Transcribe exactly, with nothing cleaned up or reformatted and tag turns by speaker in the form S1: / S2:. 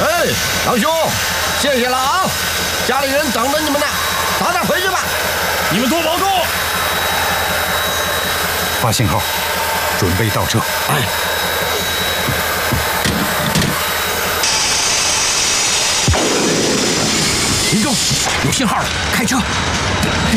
S1: 哎，堂兄，谢谢了啊！家里人等着你们呢，早点回去吧。
S2: 你们多保重。
S3: 发信号，准备倒车。
S1: 哎。
S4: 林中有信号了，开车！